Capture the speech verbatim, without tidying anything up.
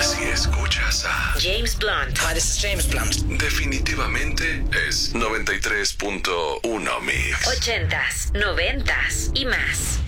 Si escuchas a James Blunt. Hi, this is James Blunt. definitivamente es noventa y tres punto uno Mix. Ochentas, noventas y más.